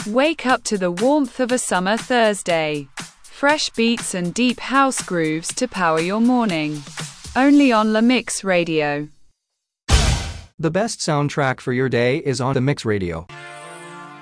Wake up to the warmth of a summer Thursday. Fresh beats and deep house grooves to power your morning. Only on La Mix Radio. The best soundtrack for your day is on The Mix Radio.